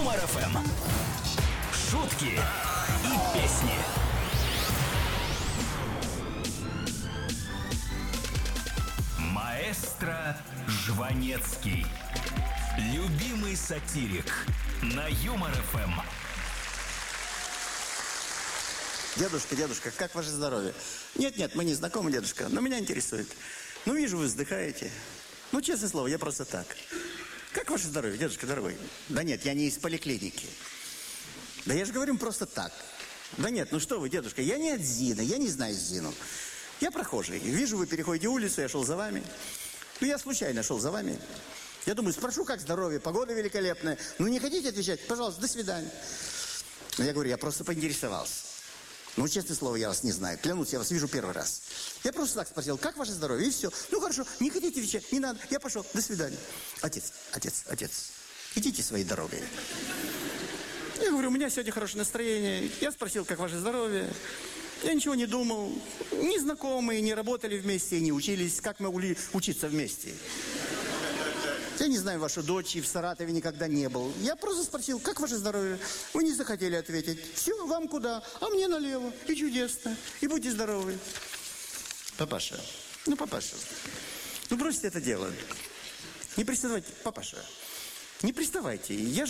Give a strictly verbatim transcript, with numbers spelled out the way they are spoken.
Юмор эф эм. Шутки и песни. Маэстро Жванецкий. Любимый сатирик на Юмор эф эм. Дедушка, дедушка, как ваше здоровье? Нет-нет, мы не знакомы, дедушка, но меня интересует. Ну, вижу, вы вздыхаете. Ну, честное слово, я просто так. Как ваше здоровье, дедушка дорогой? Да нет, я не из поликлиники. Да я же говорю просто так. Да нет, ну что вы, дедушка, я не от Зины, я не знаю Зину. Я прохожий. Вижу, вы переходите улицу, я шел за вами. Ну, я случайно шел за вами. Я думаю, спрошу, как здоровье, погода великолепная. Ну, не хотите отвечать? Пожалуйста, до свидания. Но я говорю, я просто поинтересовался. Ну, честное слово, я вас не знаю. Клянусь, я вас вижу первый раз. Я просто так спросил, как ваше здоровье? И все. Ну, хорошо, не хотите отвечать, не надо. Я пошел, до свидания. Отец, отец, отец, идите своей дорогой. Я говорю, у меня сегодня хорошее настроение. Я спросил, как ваше здоровье. Я ничего не думал. Не знакомые, не работали вместе, не учились. Как мы могли учиться вместе? Я не знаю вашу дочь, и в Саратове никогда не был. Я просто спросил, как ваше здоровье? Вы не захотели ответить. Все, вам куда? А мне налево. И чудесно. И будьте здоровы. Папаша, ну, папаша, ну, бросьте это дело. Не приставайте, папаша. Не приставайте. Я же